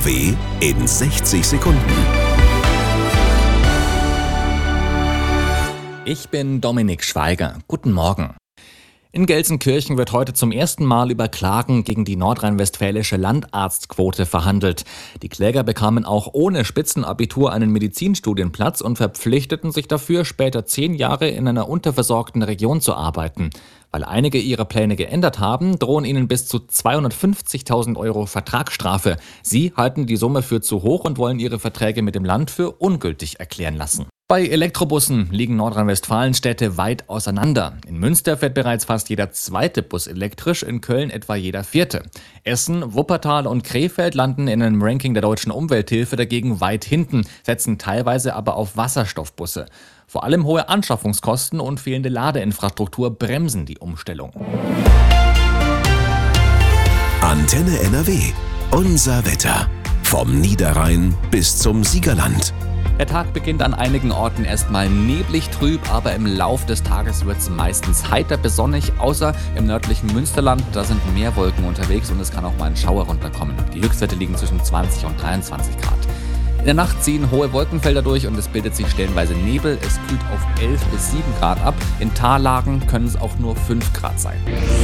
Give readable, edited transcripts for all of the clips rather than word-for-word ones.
NRW in 60 Sekunden. Ich bin Dominik Schweiger. Guten Morgen. In Gelsenkirchen wird heute zum ersten Mal über Klagen gegen die nordrhein-westfälische Landarztquote verhandelt. Die Kläger bekamen auch ohne Spitzenabitur einen Medizinstudienplatz und verpflichteten sich dafür, später 10 Jahre in einer unterversorgten Region zu arbeiten. Weil einige ihre Pläne geändert haben, drohen ihnen bis zu 250.000 Euro Vertragsstrafe. Sie halten die Summe für zu hoch und wollen ihre Verträge mit dem Land für ungültig erklären lassen. Bei Elektrobussen liegen Nordrhein-Westfalen-Städte weit auseinander. In Münster fährt bereits fast jeder zweite Bus elektrisch, in Köln etwa jeder vierte. Essen, Wuppertal und Krefeld landen in einem Ranking der Deutschen Umwelthilfe dagegen weit hinten, setzen teilweise aber auf Wasserstoffbusse. Vor allem hohe Anschaffungskosten und fehlende Ladeinfrastruktur bremsen die Umstellung. Antenne NRW. Unser Wetter. Vom Niederrhein bis zum Siegerland. Der Tag beginnt an einigen Orten erstmal neblig trüb, aber im Lauf des Tages wird es meistens heiter bis sonnig, außer im nördlichen Münsterland. Da sind mehr Wolken unterwegs und es kann auch mal ein Schauer runterkommen. Die Höchstwerte liegen zwischen 20 und 23 Grad. In der Nacht ziehen hohe Wolkenfelder durch und es bildet sich stellenweise Nebel. Es kühlt auf 11 bis 7 Grad ab. In Tallagen können es auch nur 5 Grad sein.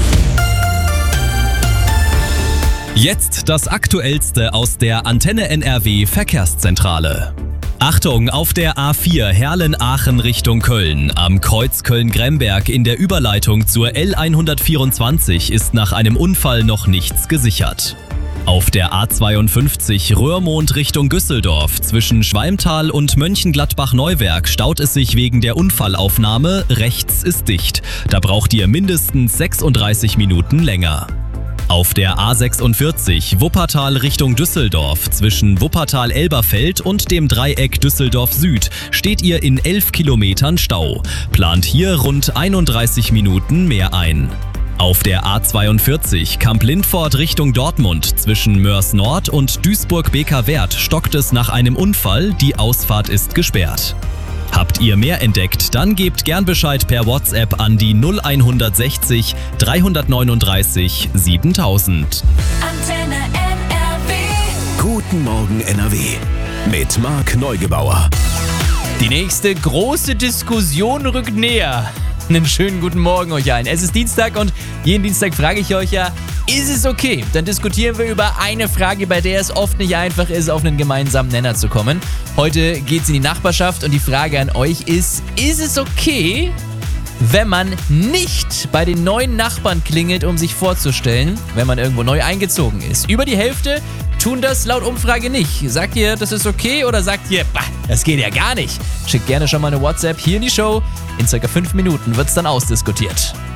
Jetzt das Aktuellste aus der Antenne NRW Verkehrszentrale. Achtung, auf der A4 Herlen-Aachen Richtung Köln. Am Kreuz Köln-Gremberg in der Überleitung zur L124 ist nach einem Unfall noch nichts gesichert. Auf der A52 Röhrmond Richtung Düsseldorf zwischen Schwalmtal und Mönchengladbach-Neuwerk staut es sich wegen der Unfallaufnahme. Rechts ist dicht. Da braucht ihr mindestens 36 Minuten länger. Auf der A46 Wuppertal Richtung Düsseldorf zwischen Wuppertal-Elberfeld und dem Dreieck Düsseldorf Süd steht ihr in 11 Kilometern Stau. Plant hier rund 31 Minuten mehr ein. Auf der A42 Kamp-Lindfort Richtung Dortmund zwischen Mörs Nord und Duisburg-Beker-Wert stockt es nach einem Unfall, die Ausfahrt ist gesperrt. Habt ihr mehr entdeckt, dann gebt gern Bescheid per WhatsApp an die 0160 339 7000. Antenne NRW. Guten Morgen NRW. Mit Marc Neugebauer. Die nächste große Diskussion rückt näher. Einen schönen guten Morgen euch allen. Es ist Dienstag und jeden Dienstag frage ich euch ja, ist es okay? Dann diskutieren wir über eine Frage, bei der es oft nicht einfach ist, auf einen gemeinsamen Nenner zu kommen. Heute geht es in die Nachbarschaft und die Frage an euch ist es okay, wenn man nicht bei den neuen Nachbarn klingelt, um sich vorzustellen, wenn man irgendwo neu eingezogen ist? Über die Hälfte tun das laut Umfrage nicht. Sagt ihr, das ist okay oder sagt ihr, das geht ja gar nicht? Schickt gerne schon mal eine WhatsApp hier in die Show. In ca. 5 Minuten wird es dann ausdiskutiert.